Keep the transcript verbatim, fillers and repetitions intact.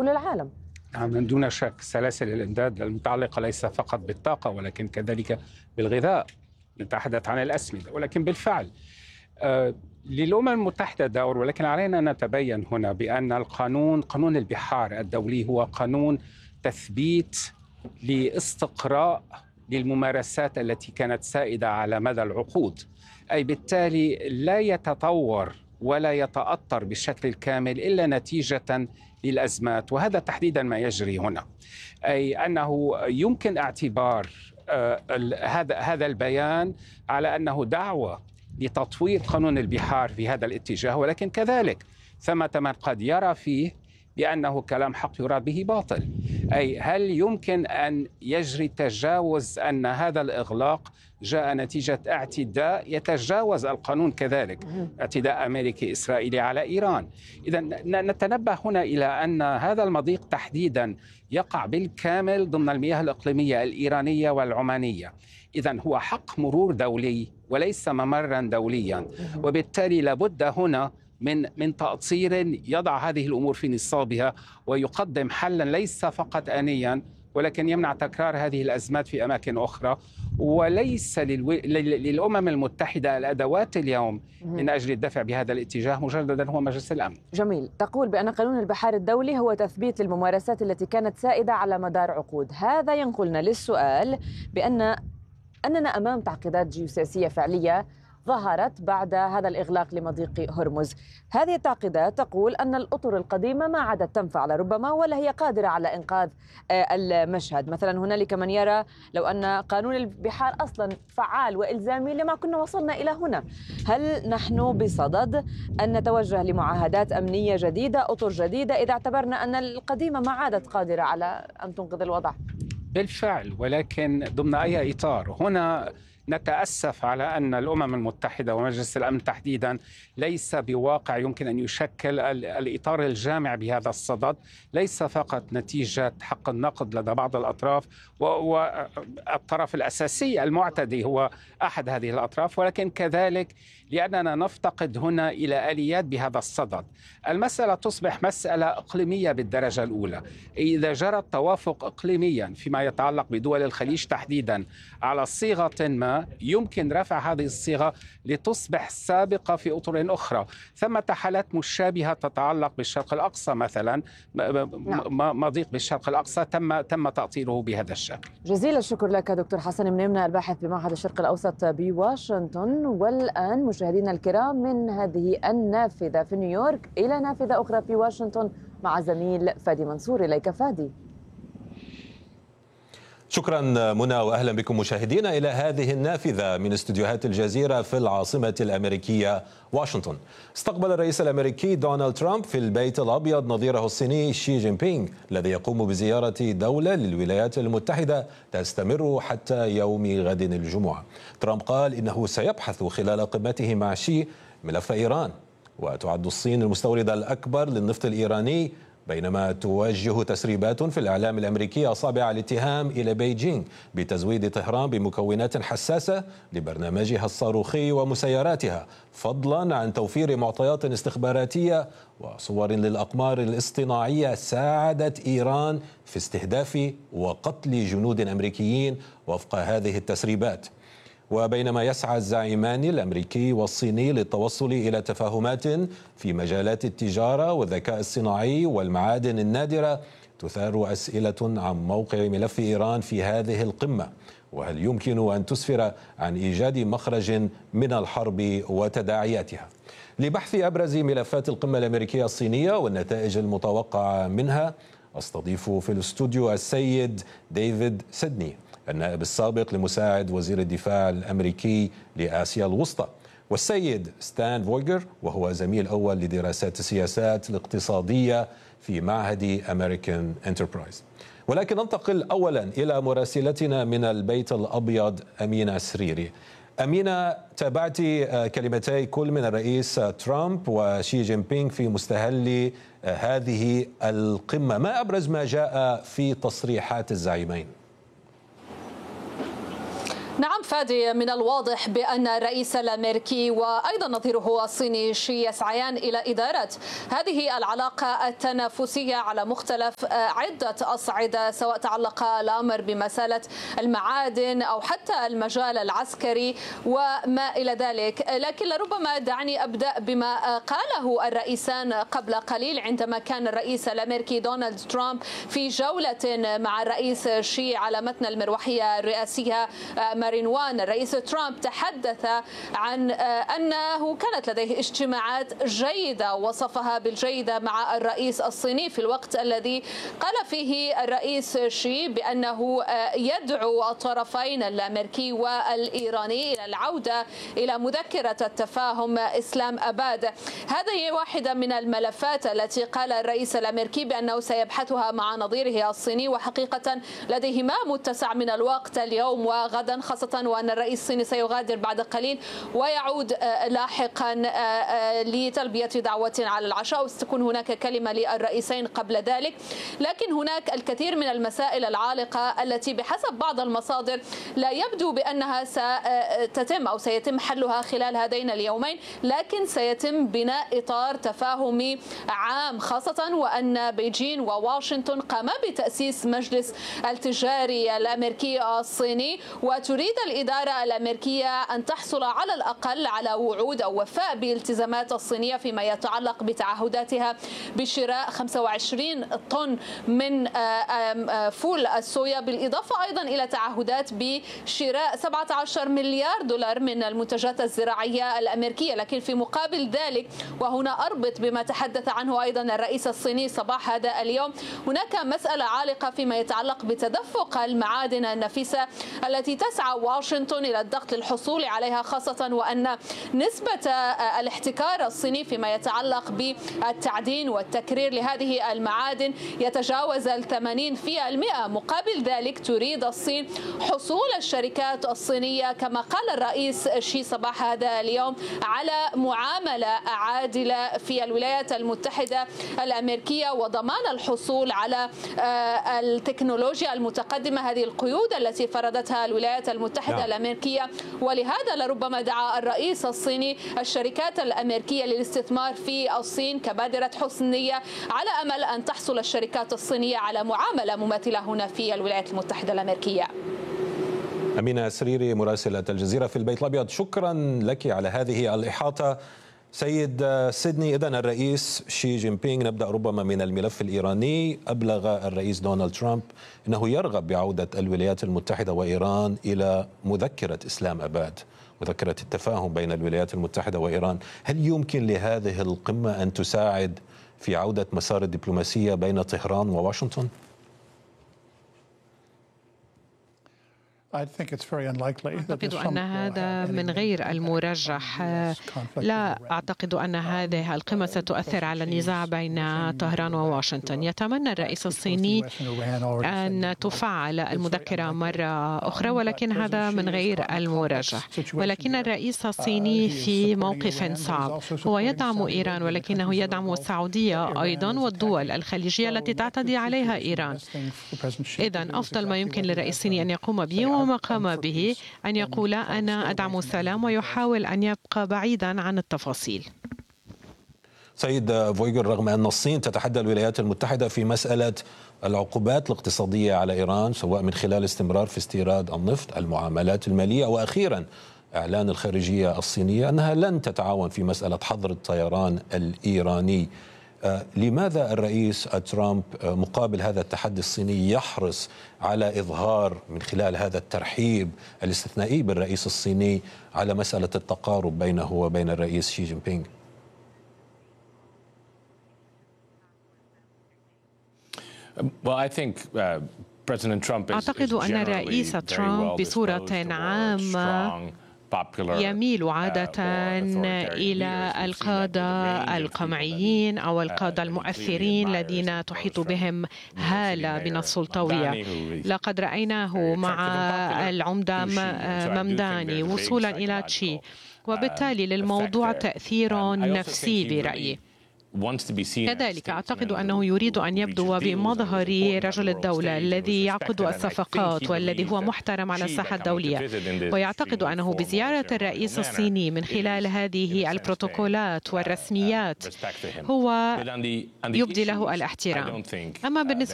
حول العالم. من دون شك سلاسل الإمداد المتعلقة ليس فقط بالطاقة ولكن كذلك بالغذاء، نتحدث عن الأسمدة. ولكن بالفعل آه للأمم المتحدة دور، ولكن علينا أن نتبين هنا بأن القانون قانون البحار الدولي هو قانون تثبيت لاستقراء للممارسات التي كانت سائدة على مدى العقود، أي بالتالي لا يتطور ولا يتأطر بالشكل الكامل إلا نتيجة للأزمات، وهذا تحديدا ما يجري هنا. أي أنه يمكن اعتبار آه هذا هذا البيان على أنه دعوة لتطوير قانون البحار في هذا الاتجاه، ولكن كذلك ثمة من قد يرى فيه بأنه كلام حق يراد به باطل. أي هل يمكن أن يجري تجاوز أن هذا الإغلاق جاء نتيجة اعتداء يتجاوز القانون كذلك، اعتداء أمريكي إسرائيلي على إيران؟ إذا نتنبه هنا إلى أن هذا المضيق تحديدا يقع بالكامل ضمن المياه الإقليمية الإيرانية والعمانية. إذا هو حق مرور دولي وليس ممرا دوليا، وبالتالي لابد هنا من من تأطير يضع هذه الأمور في نصابها ويقدم حلا ليس فقط آنيا ولكن يمنع تكرار هذه الأزمات في أماكن أخرى. وليس للو... للأمم المتحدة الأدوات اليوم من أجل الدفع بهذا الاتجاه، مجددا هو مجلس الأمن. جميل. تقول بأن قانون البحار الدولي هو تثبيت للممارسات التي كانت سائدة على مدار عقود. هذا ينقلنا للسؤال بأن أننا أمام تعقيدات جيوسياسية فعلية ظهرت بعد هذا الإغلاق لمضيق هرمز. هذه التعقيدات تقول أن الأطر القديمة ما عادت تنفع لربما ولا هي قادرة على إنقاذ المشهد. مثلا هنالك من يرى لو أن قانون البحار أصلا فعال وإلزامي لما كنا وصلنا إلى هنا. هل نحن بصدد أن نتوجه لمعاهدات أمنية جديدة، أطر جديدة، إذا اعتبرنا أن القديمة ما عادت قادرة على أن تنقذ الوضع؟ بالفعل، ولكن ضمن أي إطار؟ هنا نتأسف على أن الأمم المتحدة ومجلس الأمن تحديدا ليس بواقع يمكن أن يشكل الإطار الجامع بهذا الصدد، ليس فقط نتيجة حق النقد لدى بعض الأطراف، والطرف الأساسي المعتدي هو أحد هذه الأطراف، ولكن كذلك لأننا نفتقد هنا إلى آليات بهذا الصدد. المسألة تصبح مسألة إقليمية بالدرجة الأولى. إذا جرى التوافق إقليميا فيما يتعلق بدول الخليج تحديدا على صيغة ما، يمكن رفع هذه الصيغة لتصبح سابقة في أطر أخرى. ثمة حالات مشابهة تتعلق بالشرق الأقصى مثلا، مضيق بالشرق الأقصى تم تم تأطيره بهذا الشكل. جزيل الشكر لك دكتور حسن منيمنة، الباحث بمعهد الشرق الأوسط بواشنطن. والآن مشاهدينا الكرام من هذه النافذة في نيويورك إلى نافذة أخرى في واشنطن مع زميل فادي منصور. إليك فادي. شكرا منى، وأهلا بكم مشاهدينا إلى هذه النافذة من استديوهات الجزيرة في العاصمة الأمريكية واشنطن. استقبل الرئيس الأمريكي دونالد ترامب في البيت الأبيض نظيره الصيني شي جين بينغ الذي يقوم بزيارة دولة للولايات المتحدة تستمر حتى يوم غد الجمعة. ترامب قال إنه سيبحث خلال قمته مع شي ملف إيران، وتعد الصين المستورد الأكبر للنفط الإيراني، بينما توجه تسريبات في الإعلام الأمريكي أصابع الاتهام إلى بيجينغ بتزويد طهران بمكونات حساسة لبرنامجها الصاروخي ومسيراتها، فضلا عن توفير معطيات استخباراتية وصور للأقمار الاصطناعية ساعدت إيران في استهداف وقتل جنود أمريكيين وفق هذه التسريبات. وبينما يسعى الزعيمان الأمريكي والصيني للتوصل إلى تفاهمات في مجالات التجارة والذكاء الصناعي والمعادن النادرة، تثار أسئلة عن موقع ملف إيران في هذه القمة، وهل يمكن أن تسفر عن إيجاد مخرج من الحرب وتداعياتها. لبحث أبرز ملفات القمة الأمريكية الصينية والنتائج المتوقعة منها، أستضيف في الاستوديو السيد ديفيد سيدني، النائب السابق لمساعد وزير الدفاع الأمريكي لآسيا الوسطى، والسيد ستان فويجر، وهو زميل أول لدراسات السياسات الاقتصادية في معهد أمريكان انتربرايز. ولكن ننتقل أولا إلى مراسلتنا من البيت الأبيض أمينة سريري. أمينة، تابعت كلمتي كل من الرئيس ترامب وشي جين بينغ في مستهل هذه القمة، ما أبرز ما جاء في تصريحات الزعيمين؟ نعم فادي، من الواضح بأن الرئيس الأمريكي وأيضا نظيره الصيني شي يسعيان إلى إدارة هذه العلاقة التنافسية على مختلف عدة أصعدة، سواء تعلق الأمر بمسألة المعادن أو حتى المجال العسكري وما إلى ذلك. لكن لربما دعني أبدأ بما قاله الرئيسان قبل قليل عندما كان الرئيس الأمريكي دونالد ترامب في جولة مع الرئيس شي على متن المروحية الرئاسية مارينوان. الرئيس ترامب تحدث عن أنه كانت لديه اجتماعات جيدة وصفها بالجيدة مع الرئيس الصيني، في الوقت الذي قال فيه الرئيس شي بأنه يدعو الطرفين الأمريكي والإيراني إلى العودة إلى مذكرة التفاهم إسلام أباد. هذه واحدة من الملفات التي قال الرئيس الأمريكي بأنه سيبحثها مع نظيره الصيني، وحقيقة لديه ما متسع من الوقت اليوم وغدا، خاصة وأن الرئيس الصيني سيغادر بعد قليل ويعود لاحقا لتلبية دعوة على العشاء، وستكون هناك كلمة للرئيسين قبل ذلك. لكن هناك الكثير من المسائل العالقة التي بحسب بعض المصادر لا يبدو بأنها ستتم أو سيتم حلها خلال هذين اليومين، لكن سيتم بناء إطار تفاهمي عام، خاصة وأن بيجين وواشنطن قاما بتأسيس مجلس التجاري الأمريكي الصيني، وتريد الإدارة الأمريكية أن تحصل على الأقل على وعود أو وفاء بالتزامات الصينية فيما يتعلق بتعهداتها بشراء خمسة وعشرين طن من فول الصويا، بالإضافة أيضا إلى تعهدات بشراء سبعة عشر مليار دولار من المنتجات الزراعية الأمريكية. لكن في مقابل ذلك، وهنا أربط بما تحدث عنه أيضا الرئيس الصيني صباح هذا اليوم، هناك مسألة عالقة فيما يتعلق بتدفق المعادن النفيسة التي تسعى واشنطن إلى الضغط للحصول عليها، خاصة وأن نسبة الاحتكار الصيني فيما يتعلق بالتعدين والتكرير لهذه المعادن يتجاوز الثمانين في المئة. مقابل ذلك تريد الصين حصول الشركات الصينية كما قال الرئيس شي صباح هذا اليوم على معاملة عادلة في الولايات المتحدة الأمريكية، وضمان الحصول على التكنولوجيا المتقدمة، هذه القيود التي فرضتها الولايات المتحدة الأمريكية. ولهذا لربما دعا الرئيس الصيني الشركات الأمريكية للاستثمار في الصين كبادرة حسن نية، على أمل أن تحصل الشركات الصينية على معاملة مماثلة هنا في الولايات المتحدة الأمريكية. أمينة سريري مراسلة الجزيرة في البيت الأبيض، شكرا لك على هذه الإحاطة. سيد سيدني، إذن الرئيس شي جين بينغ، نبدأ ربما من الملف الإيراني. أبلغ الرئيس دونالد ترامب أنه يرغب بعودة الولايات المتحدة وإيران إلى مذكرة إسلام أباد، مذكرة التفاهم بين الولايات المتحدة وإيران. هل يمكن لهذه القمة أن تساعد في عودة مسار الدبلوماسية بين طهران وواشنطن؟ أعتقد أن هذا من غير المرجح. لا أعتقد أن هذه القمة ستؤثر على النزاع بين طهران وواشنطن. يتمنى الرئيس الصيني أن تفعل المذكرة مرة أخرى، ولكن هذا من غير المرجح. ولكن الرئيس الصيني في موقف صعب، هو يدعم إيران ولكنه يدعم السعودية أيضا والدول الخليجية التي تعتدي عليها إيران. إذن أفضل ما يمكن للرئيس الصيني أن يقوم به وما قام به أن يقول أنا أدعم السلام، ويحاول أن يبقى بعيدا عن التفاصيل. سيد فويغر، رغم أن الصين تتحدى الولايات المتحدة في مسألة العقوبات الاقتصادية على إيران، سواء من خلال استمرار في استيراد النفط، المعاملات المالية، وأخيرا إعلان الخارجية الصينية أنها لن تتعاون في مسألة حظر الطيران الإيراني، لماذا الرئيس ترامب مقابل هذا التحدي الصيني يحرص على إظهار من خلال هذا الترحيب الاستثنائي بالرئيس الصيني على مسألة التقارب بينه وبين الرئيس شي جين بينغ؟ أعتقد أن الرئيس ترامب بصورة عامة يميل عادة إلى القادة القمعيين أو القادة المؤثرين الذين تحيط بهم هالة من السلطوية. لقد رأيناه مع العمدة ممداني وصولا إلى تشي، وبالتالي للموضوع تأثير نفسي برأيي. كذلك أعتقد أنه يريد أن يبدو بمظهر رجل الدولة الذي يعقد الصفقات والذي هو محترم على الساحة الدولية، ويعتقد أنه بزيارة الرئيس الصيني من خلال هذه البروتوكولات والرسميات هو يبدي له الاحترام. أما بالنسبة